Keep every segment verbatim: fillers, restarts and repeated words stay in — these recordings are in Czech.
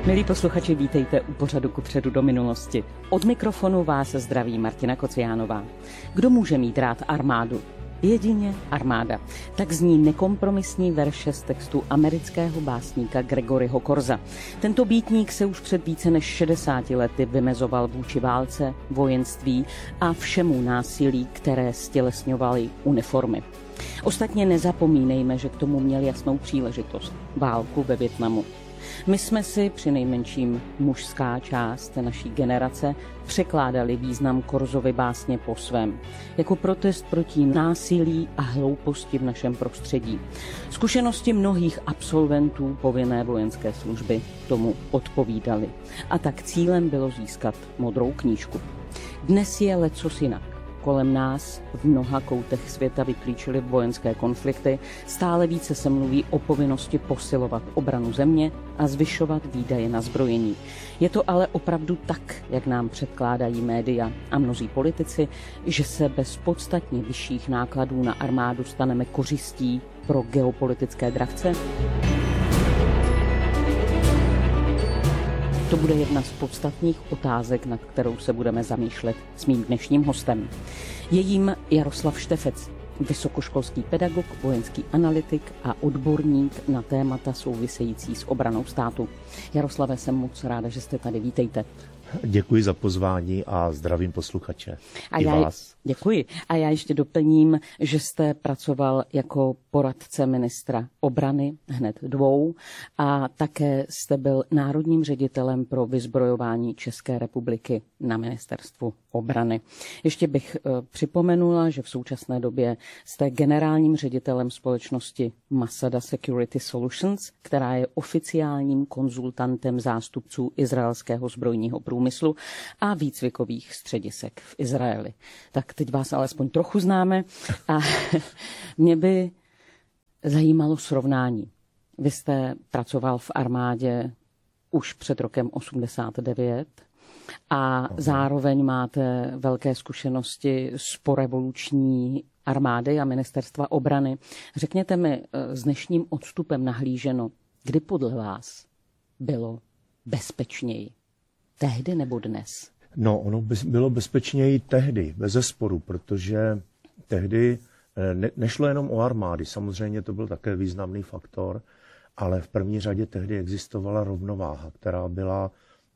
Milí posluchači, vítejte u pořadu Kupředu do minulosti. Od mikrofonu vás zdraví Martina Kociánová. Kdo může mít rád armádu? Jedině armáda. Tak zní nekompromisní verše z textu amerického básníka Gregoryho Korza. Tento býtník se už před více než šedesáti lety vymezoval vůči válce, vojenství a všemu násilí, které stělesňovaly uniformy. Ostatně nezapomínejme, že k tomu měl jasnou příležitost. Válku ve Vietnamu. My jsme si, přinejmenším mužská část naší generace, překládali význam Korzovy básně po svém, jako protest proti násilí a hlouposti v našem prostředí. Zkušenosti mnohých absolventů povinné vojenské služby tomu odpovídaly. A tak cílem bylo získat modrou knížku. Dnes je lecos jinak. Kolem nás v mnoha koutech světa vyklíčily vojenské konflikty, stále více se mluví o povinnosti posilovat obranu země a zvyšovat výdaje na zbrojení. Je to ale opravdu tak, jak nám předkládají média a mnozí politici, že se bez podstatně vyšších nákladů na armádu staneme kořistí pro geopolitické dravce? To bude jedna z podstatných otázek, nad kterou se budeme zamýšlet s mým dnešním hostem. Je jím Jaroslav Štefec, vysokoškolský pedagog, vojenský analytik a odborník na témata související s obranou státu. Jaroslave, jsem moc ráda, že jste tady. Vítejte. Děkuji za pozvání a zdravím posluchače. A I já, vás. Děkuji. A já ještě doplním, že jste pracoval jako poradce ministra obrany, hned dvou, a také jste byl národním ředitelem pro vyzbrojování České republiky na ministerstvu obrany. Ještě bych uh, připomenula, že v současné době jste generálním ředitelem společnosti Masada Security Solutions, která je oficiálním konzultantem zástupců izraelského zbrojního průmyslu a výcvikových středisek v Izraeli. Tak teď vás alespoň trochu známe a mě by zajímalo srovnání. Vy jste pracoval v armádě už před rokem osmdesát devět a zároveň máte velké zkušenosti z porevoluční armády a ministerstva obrany. Řekněte mi s dnešním odstupem nahlíženo, kdy podle vás bylo bezpečněji? Tehdy nebo dnes? No, ono bylo bezpečněji tehdy, bezesporu, protože tehdy ne, nešlo jenom o armády, samozřejmě to byl také významný faktor, ale v první řadě tehdy existovala rovnováha, která byla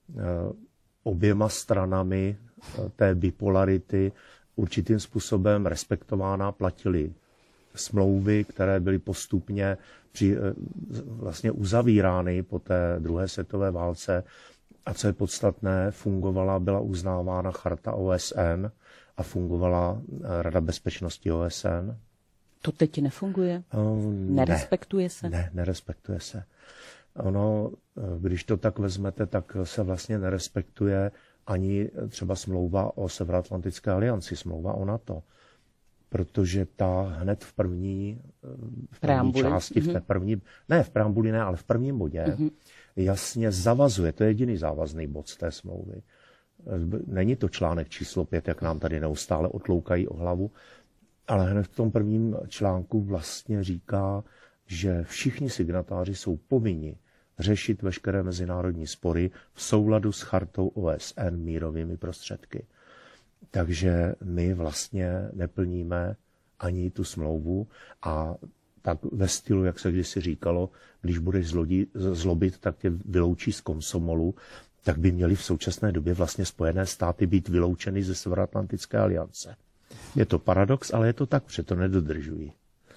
oběma stranami té bipolarity určitým způsobem respektována, platily smlouvy, které byly postupně při, vlastně uzavírány po té druhé světové válce. A co je podstatné, fungovala, byla uznávána charta O S N a fungovala Rada bezpečnosti O S N. To teď nefunguje? Um, Nerespektuje ne, se? Ne, nerespektuje se. Ono, když to tak vezmete, tak se vlastně nerespektuje ani třeba smlouva o Severoatlantické alianci, smlouva o NATO. Protože ta hned v první, v první části, mm-hmm. v té první, ne v preambuli, ne, ale v prvním bodě, mm-hmm. jasně zavazuje, to je jediný závazný bod z té smlouvy. Není to článek číslo pět, jak nám tady neustále otloukají o hlavu, ale hned v tom prvním článku vlastně říká, že všichni signatáři jsou povinni řešit veškeré mezinárodní spory v souladu s chartou O S N mírovými prostředky. Takže my vlastně neplníme ani tu smlouvu a tak ve stylu, jak se kdysi říkalo, když budeš zlodí, zlobit, tak tě vyloučí z komsomolu, tak by měly v současné době vlastně Spojené státy být vyloučeny ze Severoatlantické aliance. Je to paradox, ale je to tak, protože to nedodržují.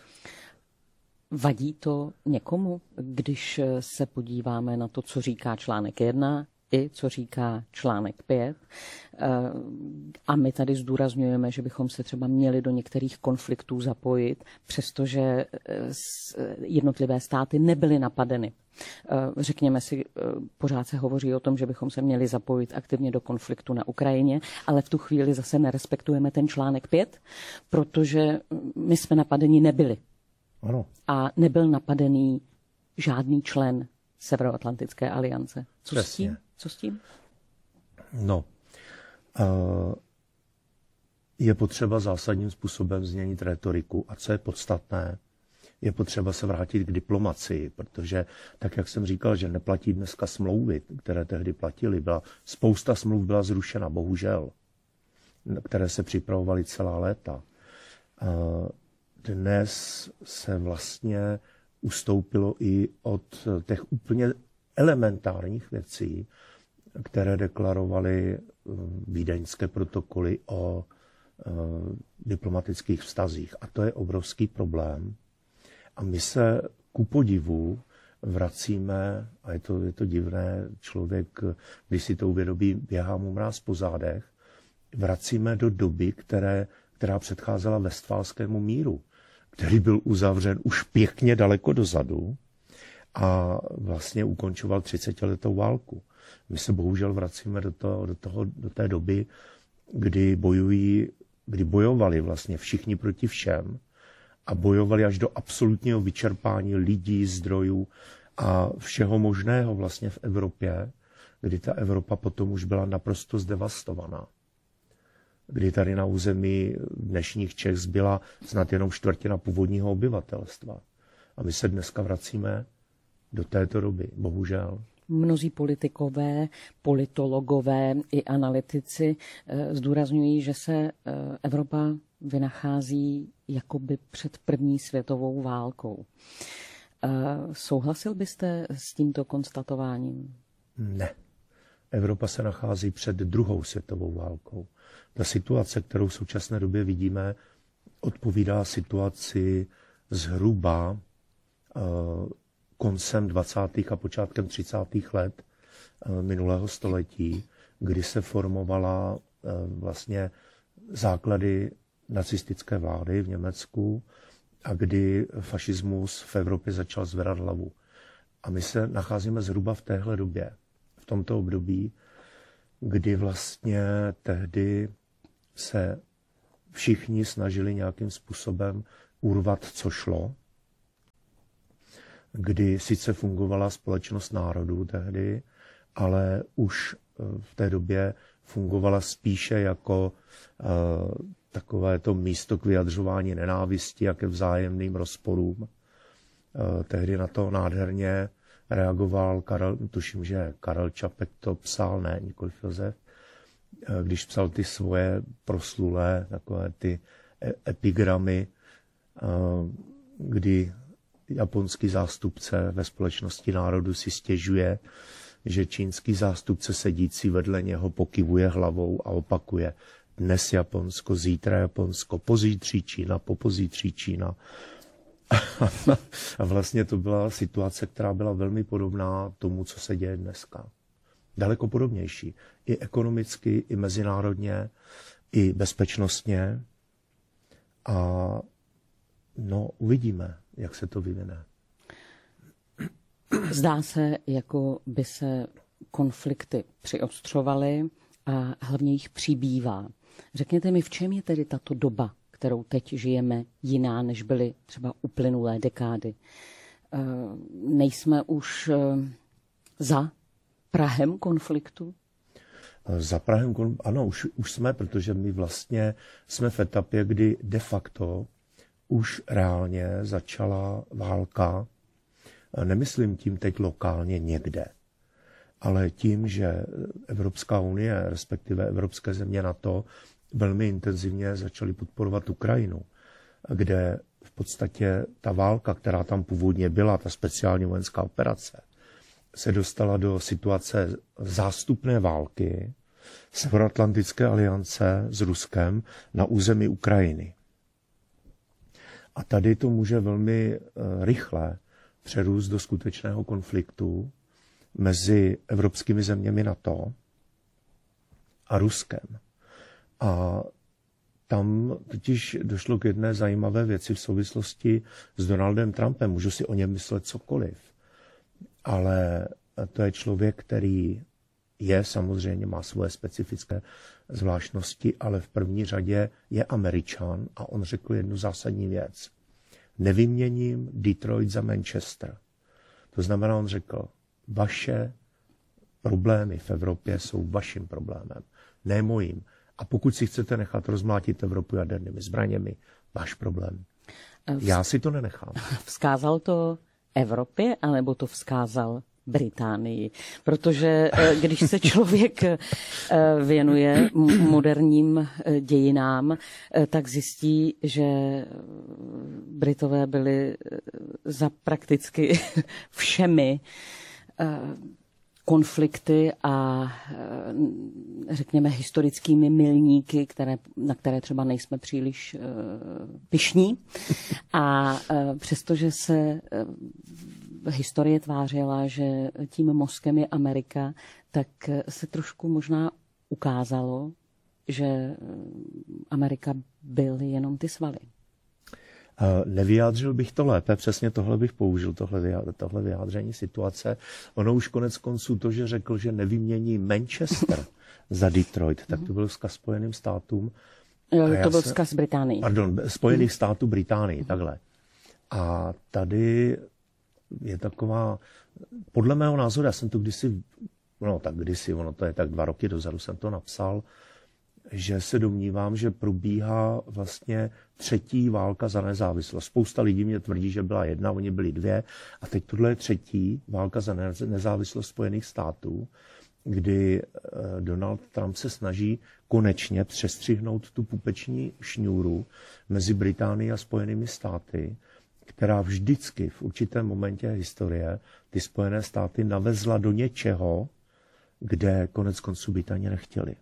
Vadí to někomu, když se podíváme na to, co říká článek jedna, i co říká článek pět. A my tady zdůrazňujeme, že bychom se třeba měli do některých konfliktů zapojit, přestože jednotlivé státy nebyly napadeny. Řekněme si, pořád se hovoří o tom, že bychom se měli zapojit aktivně do konfliktu na Ukrajině, ale v tu chvíli zase nerespektujeme ten článek pět, protože my jsme napadeni nebyli. Ano. A nebyl napadený žádný člen Severoatlantické aliance. Co Přesně. s tím? Co s tím? No, je potřeba zásadním způsobem změnit retoriku. A co je podstatné, je potřeba se vrátit k diplomacii, protože tak, jak jsem říkal, že neplatí dneska smlouvy, které tehdy platily, byla, spousta smluv byla zrušena, bohužel, které se připravovaly celá léta. Dnes se vlastně ustoupilo i od těch úplně elementárních věcí, které deklarovaly vídeňské protokoly o diplomatických vztazích. A to je obrovský problém. A my se ku podivu vracíme, a je to, je to divné, člověk, když si to uvědomí, běhá mu mráz po zádech, vracíme do doby, které, která předcházela Vestfálskému míru, který byl uzavřen už pěkně daleko dozadu a vlastně ukončoval třicetiletou válku. My se bohužel vracíme do, toho, do, toho, do té doby, kdy, bojují, kdy bojovali vlastně všichni proti všem a bojovali až do absolutního vyčerpání lidí, zdrojů a všeho možného vlastně v Evropě, kdy ta Evropa potom už byla naprosto zdevastovaná. Kdy tady na území dnešních Čech zbyla snad jenom čtvrtina původního obyvatelstva. A my se dneska vracíme do této doby, bohužel. Mnozí politikové, politologové i analytici zdůrazňují, že se Evropa vynachází jakoby před první světovou válkou. Souhlasil byste s tímto konstatováním? Ne. Evropa se nachází před druhou světovou válkou. Ta situace, kterou v současné době vidíme, odpovídá situaci zhruba koncem dvacátých a počátkem třicátých let minulého století, kdy se formovala vlastně základy nacistické vlády v Německu a kdy fašismus v Evropě začal zvedat hlavu. A my se nacházíme zhruba v téhle době, v tomto období, kdy vlastně tehdy se všichni snažili nějakým způsobem urvat, co šlo, kdy sice fungovala společnost národů tehdy, ale už v té době fungovala spíše jako uh, takové to místo k vyjadřování nenávisti a ke vzájemným rozporům. Uh, tehdy na to nádherně reagoval Karel, tuším, že Karel Čapek to psal, ne, nikoliv Josef, uh, když psal ty svoje proslulé takové ty epigramy, uh, kdy japonský zástupce ve společnosti národu si stěžuje, že čínský zástupce sedící vedle něho pokyvuje hlavou a opakuje dnes Japonsko, zítra Japonsko, pozítří Čína, popozítří Čína. A vlastně to byla situace, která byla velmi podobná tomu, co se děje dneska. Daleko podobnější. I ekonomicky, i mezinárodně, i bezpečnostně. A no, uvidíme, jak se to vyvine. Zdá se, jako by se konflikty přiostřovaly a hlavně jich přibývá. Řekněte mi, v čem je tedy tato doba, kterou teď žijeme, jiná, než byly třeba uplynulé dekády? Nejsme už za prahem konfliktu? Za prahem konfliktu, ano, už, už jsme, protože my vlastně jsme v etapě, kdy de facto už reálně začala válka. Nemyslím tím teď lokálně někde, ale tím, že Evropská unie, respektive evropské země NATO, velmi intenzivně začaly podporovat Ukrajinu, kde v podstatě ta válka, která tam původně byla, ta speciální vojenská operace, se dostala do situace zástupné války Severoatlantické aliance s Ruskem na území Ukrajiny. A tady to může velmi rychle přerůst do skutečného konfliktu mezi evropskými zeměmi NATO a Ruskem. A tam totiž došlo k jedné zajímavé věci v souvislosti s Donaldem Trumpem. Můžu si o něm myslet cokoliv, ale to je člověk, který je samozřejmě, má svoje specifické zvláštnosti, ale v první řadě je Američan a on řekl jednu zásadní věc. Nevyměním Detroit za Manchester. To znamená, on řekl, vaše problémy v Evropě jsou vaším problémem, ne mojím. A pokud si chcete nechat rozmlátit Evropu jadernými zbraněmi, váš problém. Já si to nenechám. Vzkázal to Evropě, anebo to vzkázal Británii? Protože když se člověk věnuje moderním dějinám, tak zjistí, že Britové byli za prakticky všemi konflikty a řekněme historickými milníky, které, na které třeba nejsme příliš pyšní. A přestože se historie tvářila, že tím mozkem je Amerika, tak se trošku možná ukázalo, že Amerika byl jenom ty svaly. Nevyjádřil bych to lépe, přesně tohle bych použil, tohle, tohle vyjádření situace. Ono už konec konců to, že řekl, že nevymění Manchester za Detroit, tak to byl vzkaz Spojeným státům. Jo, to byl vzkaz se, Británii. Pardon, Spojených států Británii, takhle. A tady je taková, podle mého názoru, já jsem to kdysi, no tak kdysi, ono to je tak dva roky dozadu jsem to napsal, že se domnívám, že probíhá vlastně třetí válka za nezávislost. Spousta lidí mě tvrdí, že byla jedna, oni byli dvě, a teď tohle je třetí válka za nezávislost Spojených států, kdy Donald Trump se snaží konečně přestřihnout tu pupeční šňůru mezi Británií a Spojenými státy, která vždycky v určitém momentě historie ty Spojené státy navezla do něčeho, kde konec konců by to ani nechtěli.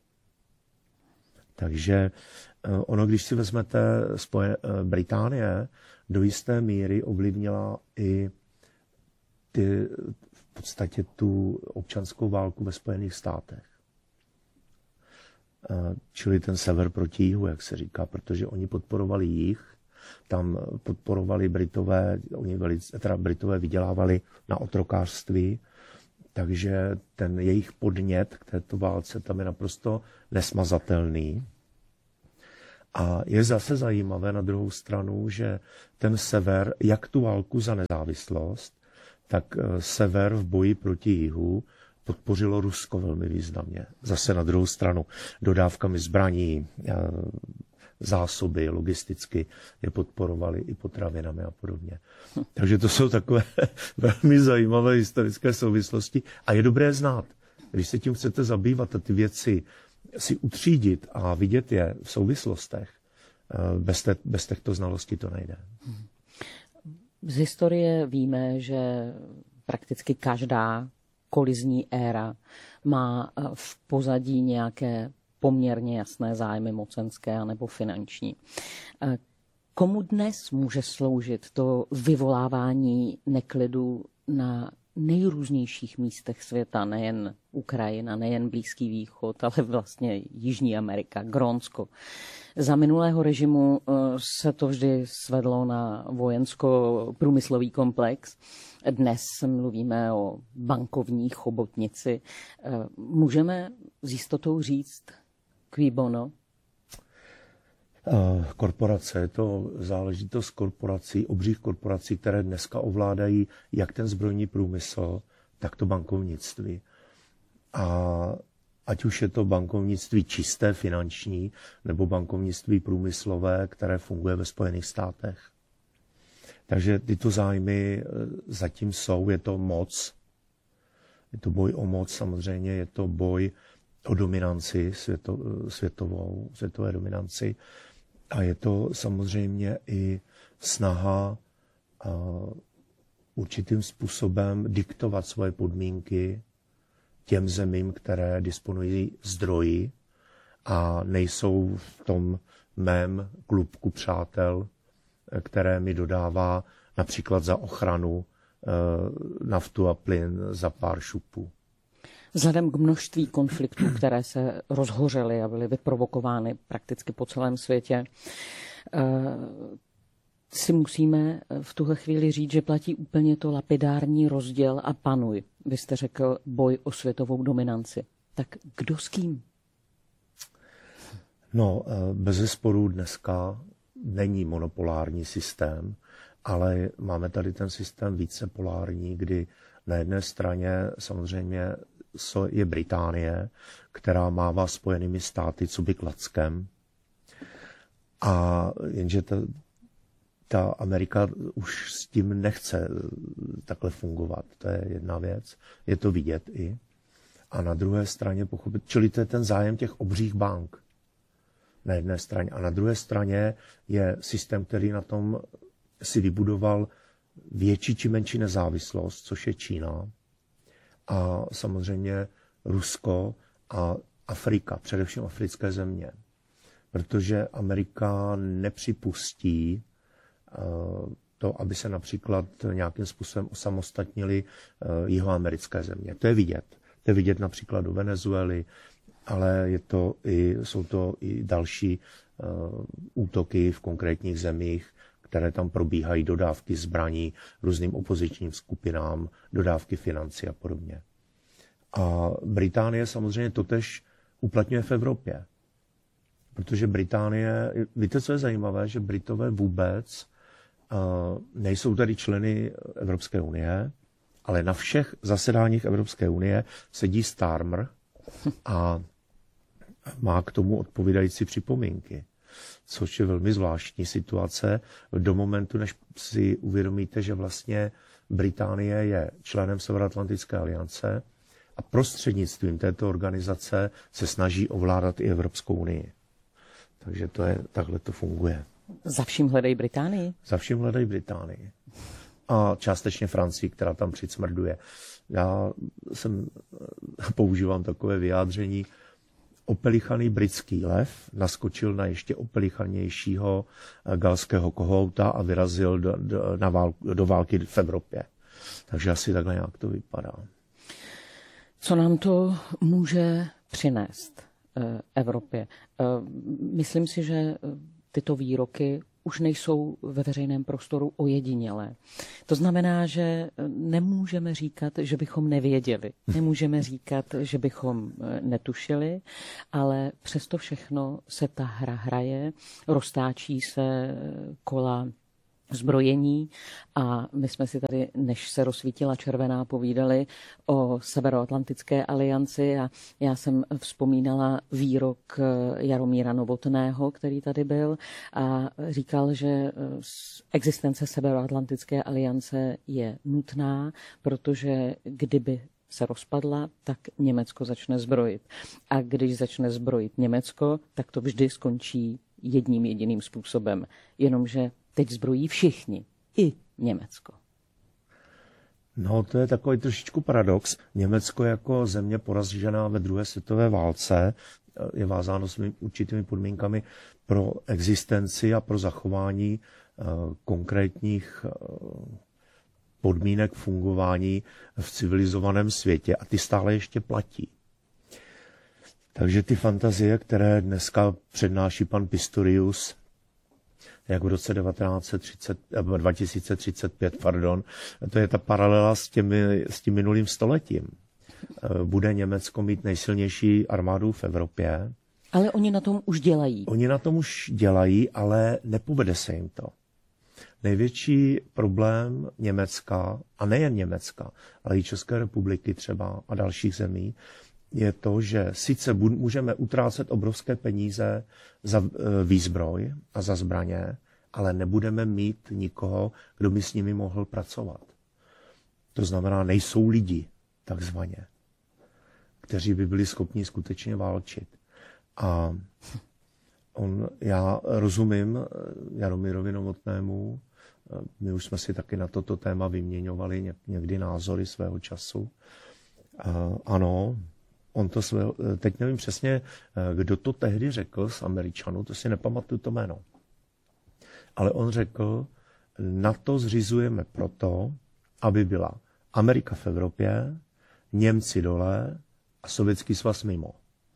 Takže ono, když si vezmete Spoje, Británie, do jisté míry ovlivnila i ty, v podstatě tu občanskou válku ve Spojených státech. Čili ten sever proti jihu, jak se říká, protože oni podporovali jih, tam podporovali Britové, oni velice, teda Britové vydělávali na otrokářství, takže ten jejich podnět k této válce tam je naprosto nesmazatelný. A je zase zajímavé na druhou stranu, že ten sever, jak tu válku za nezávislost, tak sever v boji proti jihu podpořilo Rusko velmi významně. Zase na druhou stranu dodávkami zbraní, zásoby, logisticky je podporovali i potravinami a podobně. Takže to jsou takové velmi zajímavé historické souvislosti a je dobré znát. Když se tím chcete zabývat a ty věci si utřídit a vidět je v souvislostech, bez, te, bez těchto znalostí to nejde. Z historie víme, že prakticky každá kolizní éra má v pozadí nějaké poměrně jasné zájmy mocenské nebo finanční. Komu dnes může sloužit to vyvolávání neklidu na nejrůznějších místech světa, nejen Ukrajina, nejen Blízký východ, ale vlastně Jižní Amerika, Grónsko. Za minulého režimu se to vždy svedlo na vojensko-průmyslový komplex. Dnes mluvíme o bankovní chobotnici. Můžeme s jistotou říct cui bono? Korporace, je to záležitost korporací, obřích korporací, které dneska ovládají jak ten zbrojní průmysl, tak to bankovnictví. A ať už je to bankovnictví čisté, finanční, nebo bankovnictví průmyslové, které funguje ve Spojených státech. Takže tyto zájmy zatím jsou, je to moc, je to boj o moc samozřejmě, je to boj o dominanci světo, světovou, světové dominanci. A je to samozřejmě i snaha uh, určitým způsobem diktovat svoje podmínky těm zemím, které disponují zdroji a nejsou v tom mém klubku přátel, které mi dodává například za ochranu uh, naftu a plyn za pár šupů. Vzhledem k množství konfliktů, které se rozhořely a byly vyprovokovány prakticky po celém světě, si musíme v tuhle chvíli říct, že platí úplně to lapidární rozděl a panuj. Vy jste řekl boj o světovou dominanci. Tak kdo s kým? No, bezesporu dneska není monopolární systém, ale máme tady ten systém vícepolární, kdy na jedné straně samozřejmě je Británie, která mává Spojenými státy coby klackem. A jenže ta, ta Amerika už s tím nechce takhle fungovat. To je jedna věc, je to vidět i. A na druhé straně pochopit, čili to je ten zájem těch obřích bank na jedné straně. A na druhé straně je systém, který na tom si vybudoval větší či menší nezávislost, což je Čína. A samozřejmě Rusko a Afrika, především africké země. Protože Amerika nepřipustí to, aby se například nějakým způsobem osamostatnili jihoamerické země. To je vidět. To je vidět například do Venezuely, ale je to i, jsou to i další uh, útoky v konkrétních zemích, které tam probíhají, dodávky zbraní různým opozičním skupinám, dodávky financí a podobně. A Británie samozřejmě totež uplatňuje v Evropě. Protože Británie, víte, co je zajímavé, že Britové vůbec uh, nejsou tady členy Evropské unie, ale na všech zasedáních Evropské unie sedí Starmer a má k tomu odpovídající připomínky. Což je velmi zvláštní situace do momentu, než si uvědomíte, že vlastně Británie je členem Severoatlantické aliance a prostřednictvím této organizace se snaží ovládat i Evropskou unii. Takže to je, takhle to funguje. Za vším hledají Británii? Za vším hledají Británii. A částečně Francii, která tam přicmrduje. Já jsem používám takové vyjádření, opelichaný britský lev naskočil na ještě opelichanějšího galského kohouta a vyrazil do, do, na vál, do války v Evropě. Takže asi takhle nějak to vypadá. Co nám to může přinést Evropě? Myslím si, že tyto výroky už nejsou ve veřejném prostoru ojedinělé. To znamená, že nemůžeme říkat, že bychom nevěděli. Nemůžeme říkat, že bychom netušili, ale přesto všechno se ta hra hraje, roztáčí se kola zbrojení a my jsme si tady, než se rozsvítila červená, povídali o Severoatlantické alianci a já jsem vzpomínala výrok Jaromíra Novotného, který tady byl a říkal, že existence Severoatlantické aliance je nutná, protože kdyby se rozpadla, tak Německo začne zbrojit. A když začne zbrojit Německo, tak to vždy skončí jedním jediným způsobem. Jenomže teď zbrojí všichni, i Německo. No, to je takový trošičku paradox. Německo jako země poražená ve druhé světové válce je vázáno svými určitými podmínkami pro existenci a pro zachování uh, konkrétních uh, podmínek fungování v civilizovaném světě a ty stále ještě platí. Takže ty fantazie, které dneska přednáší pan Pistorius, jak v roce devatenáct set třicet, dva tisíce třicet pět, pardon, to je ta paralela s, těmi, s tím minulým stoletím. Bude Německo mít nejsilnější armádu v Evropě. Ale oni na tom už dělají. Oni na tom už dělají, ale nepovede se jim to. Největší problém Německa, a nejen Německa, ale i České republiky třeba a dalších zemí, je to, že sice můžeme utrácet obrovské peníze za výzbroj a za zbraně, ale nebudeme mít nikoho, kdo by s nimi mohl pracovat. To znamená, nejsou lidi, takzvaně, kteří by byli schopni skutečně válčit. A on, já rozumím Jaromírovi Novotnému, my už jsme si taky na toto téma vyměňovali někdy názory svého času. A ano, on to své, teď nevím přesně, kdo to tehdy řekl z Američanů, to si nepamatuju to jméno. Ale on řekl, NATO zřizujeme proto, aby byla Amerika v Evropě, Němci dole a Sovětský svaz mimo.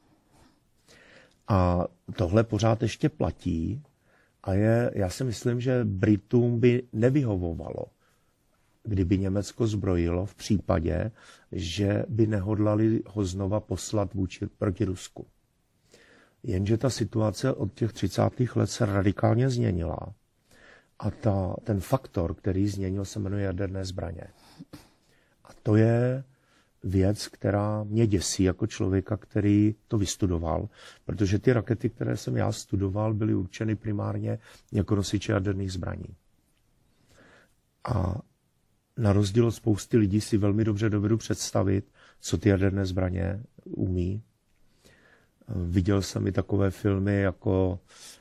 A tohle pořád ještě platí a je, já si myslím, že Britům by nevyhovovalo, kdyby Německo zbrojilo v případě, že by nehodlali ho znova poslat vůči, proti Rusku. Jenže ta situace od těch třicátých let se radikálně změnila a ta, ten faktor, který změnil, se jmenuje jaderné zbraně. A to je věc, která mě děsí jako člověka, který to vystudoval, protože ty rakety, které jsem já studoval, byly určeny primárně jako nosiče jaderných zbraní. A na rozdíl od spousty lidí si velmi dobře dovedu představit, co ty jaderné zbraně umí. Viděl jsem i takové filmy jako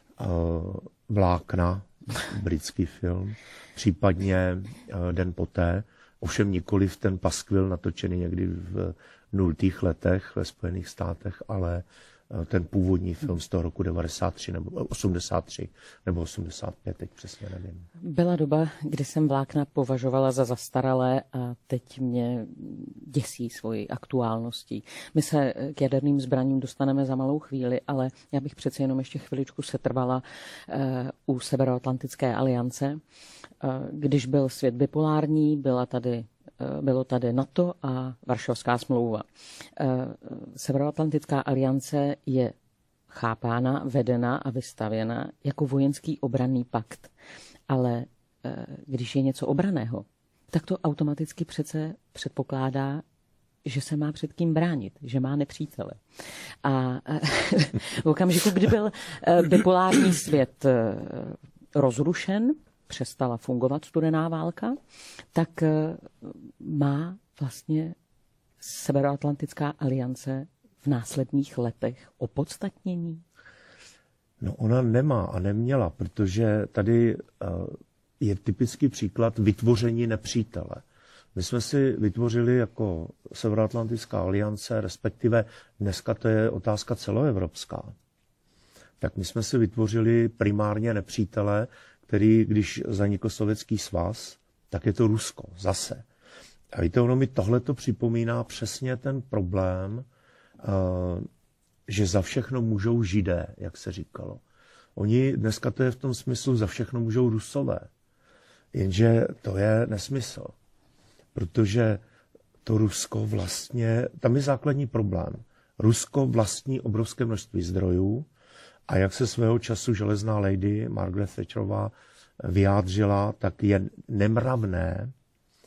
Vlákna, britský film, případně Den poté, ovšem nikoliv ten paskvil natočený někdy v nultých letech ve Spojených státech, ale ten původní film z toho roku devadesát tři nebo osmdesát tři nebo osmdesát pět, teď přesně nevím. Byla doba, kdy jsem Vlákna považovala za zastaralé a teď mě děsí svojí aktuálností. My se k jaderným zbraním dostaneme za malou chvíli, ale já bych přece jenom ještě chviličku setrvala uh, u Severoatlantické aliance. Uh, když byl svět bipolární, byla tady bylo tady NATO a Varšavská smlouva. Severoatlantická aliance je chápána, vedena a vystavěna jako vojenský obranný pakt. Ale když je něco obranného, tak to automaticky přece předpokládá, že se má před kým bránit, že má nepřítele. A v okamžiku, kdy byl bipolární svět rozrušen, přestala fungovat studená válka, tak má vlastně Severoatlantická aliance v následných letech opodstatnění? No ona nemá a neměla, protože tady je typický příklad vytvoření nepřítele. My jsme si vytvořili jako Severoatlantická aliance, respektive dneska to je otázka celoevropská, tak my jsme si vytvořili primárně nepřítele, který, když zanikl Sovětský svaz, tak je to Rusko zase. A víte, ono mi tohleto připomíná přesně ten problém, že za všechno můžou Židé, jak se říkalo. Oni, dneska to je v tom smyslu, za všechno můžou Rusové. Jenže to je nesmysl. Protože to Rusko vlastně, tam je základní problém. Rusko vlastní obrovské množství zdrojů, a jak se svého času železná lady Margaret Thatcherová vyjádřila, tak je nemravné